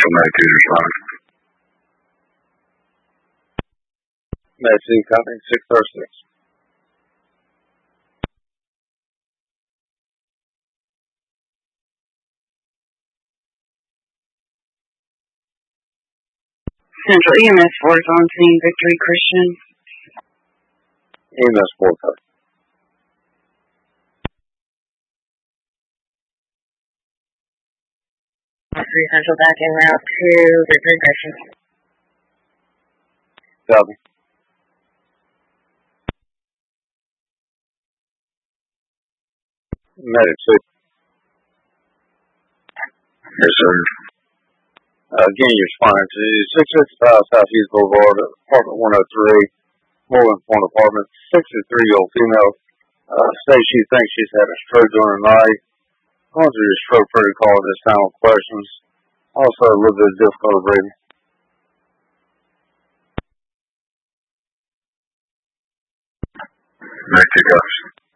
Central Med 2 responding. Med 2, copy, 636. Central EMS 4 is on scene, Victory Christian. EMS 4, copy. Central back en route to Victory Christian. Copy. Medic 6. Yes, sir. Again, you're responding to 665 Southeast Boulevard, apartment 103, Morgan Point Apartment, 63-year-old female. Says she thinks she's had a stroke during the night. Going through your stroke protocol at this time with questions. Also, a little bit of difficulty breathing. Med 2 copies.